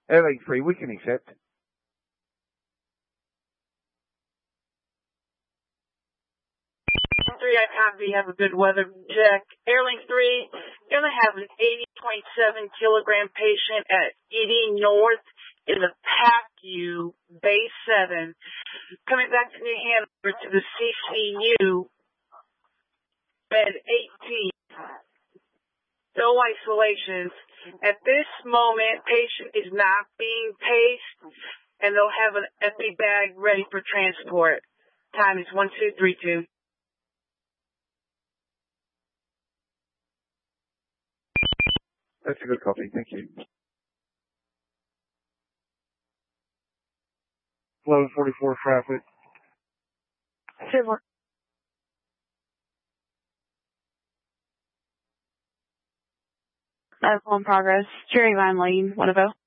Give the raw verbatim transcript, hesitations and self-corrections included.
Airlink three, we can accept. three, I copy. Have a good weather check. Airlink three, you're going to have an eighty point seven kilogram patient at E D North in the P A C U, Bay seven, coming back to New Hanover to the C C U, bed eighteen. No isolations. At this moment, patient is not being paced, and they'll have an epi bag ready for transport. Time is one two three two. That's a good copy. Thank you. eleven forty-four traffic. Two Medical in progress. Jerry Van Lane, one of those.